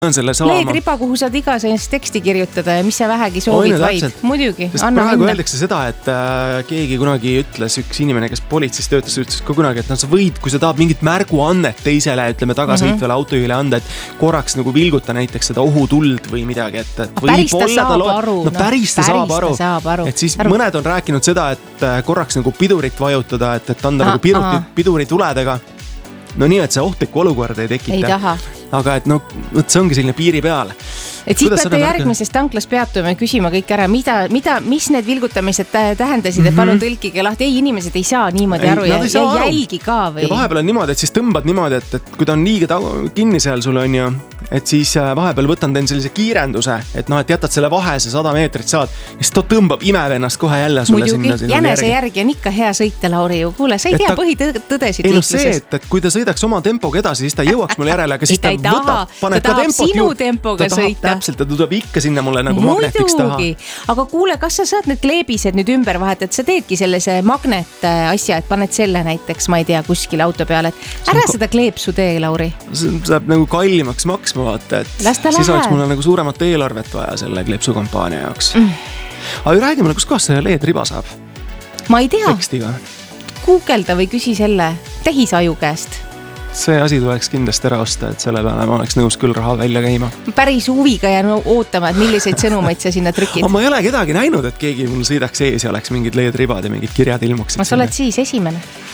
on selle saama. Leegriba, kuhu saad iga sellist teksti kirjutada ja mis sa vähegi soovid vaid. Muidugi, sest anna praegu minna. öeldakse seda, et keegi kunagi ütles, üks inimene, kes politseis töötas, ütles ka kunagi, et sa võid, kui sa tahad mingit märguannet teisele, ütleme tagasõitvale autojuhile anda, et korraks nagu vilguta näiteks seda ohutuld või midagi, et päris ta saab aru. No päris ta saab aru. Et siis mõned on rääkinud seda, et korraks nagu pidurit vajutada, et anda nagu pidurituledega. No nii, et see ohtlikku olukorda ei tekita. Ei taha. Aga et see ongi selline piiri peal. Et siit peate järgmisest tanklas peatuma ja küsima kõik ära, mis need vilgutamised tähendasid, et palun tõlkige lahti. Ei, inimesed ei saa niimoodi aru ja jälgi ka või. Ja vahepeal on niimoodi, et siis tõmbad niimoodi, et kui ta on liiga kinni seal sul on ju, et siis vahepeal võtan teen sellise kiirenduse, et jätad selle vahe, see 100 meetrit saad ja siis ta tõmbab imevennast kohe jälle sulle sinna jänese järgi on ikka hea sõita, Lauri ju. Kuule, sa ei tea põhitõdesid liikluses. Ei see, et kui ta sõidaks oma tempoga edasi, siis ta jõuaks mul järele, aga siis ta võtab, paneb ka tempot sinu tempoga sõita. Täpselt, ta tuleb ikka sinna mulle nagu magnetiks taha. Aga kuule, kas sa saad need kleebised nüüd ümber vahet, et sa teedki sellise magnet asja, et paned selle näiteks, ma ei tea, kuskil auto peale, et ära seda kleepsu tee, Lauri. See saab nagu kallimaks maksma vaata, et siis oleks mulle nagu suuremat eelarvet vaja selle kleepsukampaania jaoks. Aga räägi mulle, kus kohas see leedriba saab? Ma ei tea. Tekstiga. Googelda või küsi selle tehisaju käest. See asi tuleks kindlasti ära osta, et selle peale ma oleks nõus küll raha välja käima. Päris huviga jään ootama, et milliseid sõnumeid sa sinna trükid. Ma ei ole kedagi näinud, et keegi mul sõidaks ees ja oleks mingid leedribad ja mingid kirjad ilmuksid. Sa oled siis esimene.